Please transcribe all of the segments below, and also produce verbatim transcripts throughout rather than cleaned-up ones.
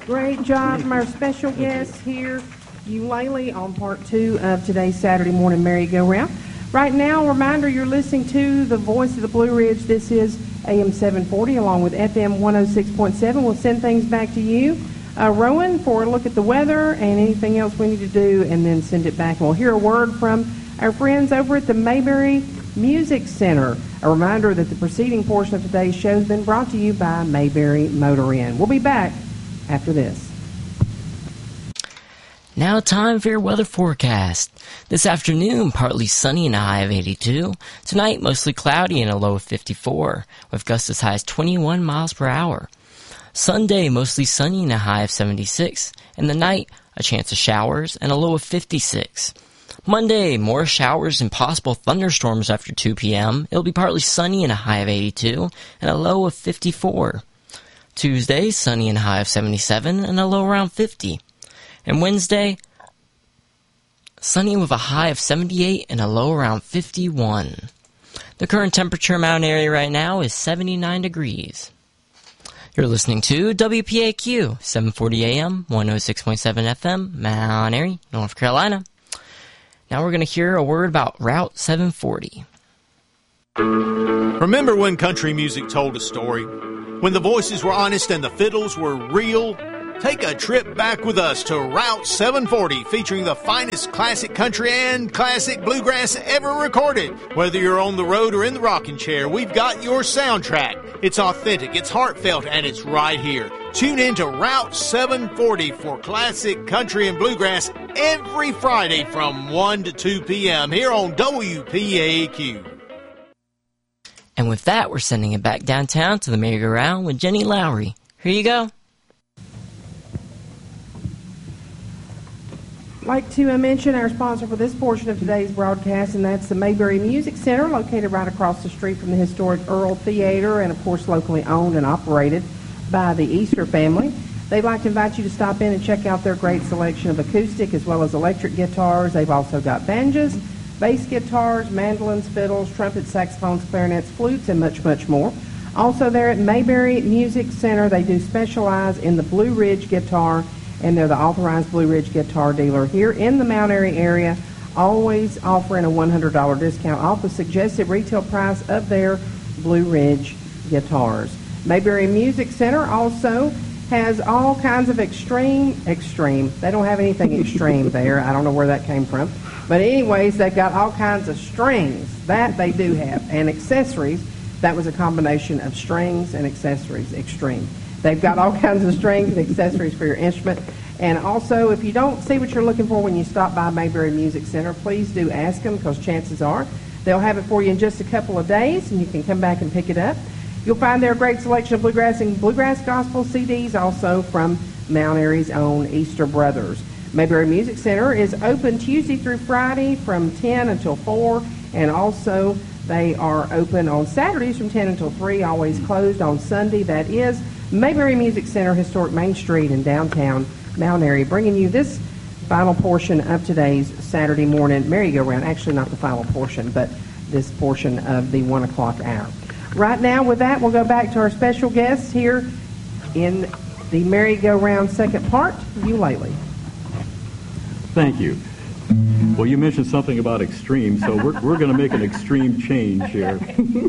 Great job from our special guest here, Eulalie, on part two of today's Saturday morning merry-go-round. Right now, a reminder, you're listening to the Voice of the Blue Ridge. This is A M seven forty along with F M one oh six point seven. We'll send things back to you, uh, Rowan, for a look at the weather and anything else we need to do, and then send it back. We'll hear a word from our friends over at the Mayberry Music Center. A reminder that the preceding portion of today's show has been brought to you by Mayberry Motor Inn. We'll be back after this. Now time for your weather forecast. This afternoon, partly sunny and a high of eighty-two. Tonight, mostly cloudy and a low of fifty-four, with gusts as high as twenty-one miles per hour. Sunday, mostly sunny and a high of seventy-six. And the night, a chance of showers and a low of fifty-six. Monday, more showers and possible thunderstorms after two p.m. It'll be partly sunny and a high of eighty-two and a low of fifty-four. Tuesday, sunny and a high of seventy-seven and a low around fifty. And Wednesday, sunny with a high of seventy-eight and a low around fifty-one. The current temperature in Mount Airy right now is seventy-nine degrees. You're listening to W P A Q, seven forty A M, one oh six point seven F M, Mount Airy, North Carolina. Now we're going to hear a word about Route seven forty. Remember when country music told a story? When the voices were honest and the fiddles were real? Take a trip back with us to Route seven forty, featuring the finest classic country and classic bluegrass ever recorded. Whether you're on the road or in the rocking chair, we've got your soundtrack. It's authentic, it's heartfelt, and it's right here. Tune in to Route seven forty for classic country and bluegrass every Friday from one to two p.m. here on W P A Q. And with that, we're sending it back downtown to the merry-go-round with Jenny Lowry. Here you go. I'd like to uh, mention our sponsor for this portion of today's broadcast, and that's the Mayberry Music Center, located right across the street from the historic Earl Theater, and of course locally owned and operated by the Easter family. They'd like to invite you to stop in and check out their great selection of acoustic as well as electric guitars. They've also got banjos, bass guitars, mandolins, fiddles, trumpets, saxophones, clarinets, flutes, and much, much more. Also there at Mayberry Music Center, they do specialize in the Blue Ridge guitar, and they're the authorized Blue Ridge guitar dealer here in the Mount Airy area, always offering a one hundred dollars discount off the suggested retail price of their Blue Ridge guitars. Mayberry Music Center also has all kinds of extreme, extreme, they don't have anything extreme there, I don't know where that came from, but anyways, they've got all kinds of strings, that they do have, and accessories. That was a combination of strings and accessories, extreme. They've got all kinds of strings and accessories for your instrument. And also, if you don't see what you're looking for when you stop by Mayberry Music Center, please do ask them, because chances are they'll have it for you in just a couple of days, and you can come back and pick it up. You'll find there a great selection of bluegrass and bluegrass gospel C Ds, also from Mount Airy's own Easter Brothers. Mayberry Music Center is open Tuesday through Friday from ten until four, and also they are open on Saturdays from ten until three, always closed on Sunday. That is Mayberry Music Center, historic Main Street in downtown Mount Airy, bringing you this final portion of today's Saturday morning merry-go-round. Actually, not the final portion, but this portion of the one o'clock hour. Right now, with that, we'll go back to our special guests here in the merry-go-round second part, Eulalie. Thank you. Well, you mentioned something about extreme, so we're we're going to make an extreme change here.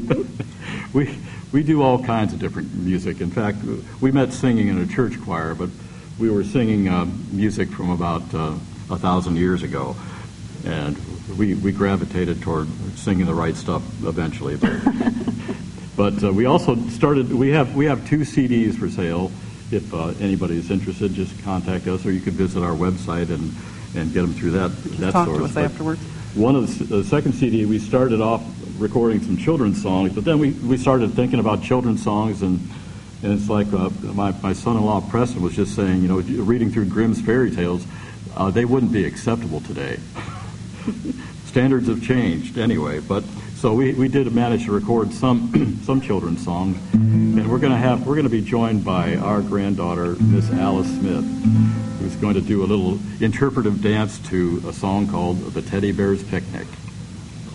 we we do all kinds of different music. In fact, we met singing in a church choir, but we were singing uh, music from about uh, a thousand years ago, and we we gravitated toward singing the right stuff eventually. But, but uh, we also started. We have we have two C Ds for sale. If uh, anybody is interested, just contact us, or you can visit our website and. and get them through that that Talk source. to us but afterwards. One of the, the second C D, we started off recording some children's songs, but then we, we started thinking about children's songs, and and it's like uh, my my son-in-law Preston was just saying, you know, reading through Grimm's fairy tales, uh, they wouldn't be acceptable today. Standards have changed anyway, but so we, we did manage to record some some children's songs, and we're gonna have we're gonna be joined by our granddaughter, Miss Alice Smith, who's going to do a little interpretive dance to a song called The Teddy Bear's Picnic.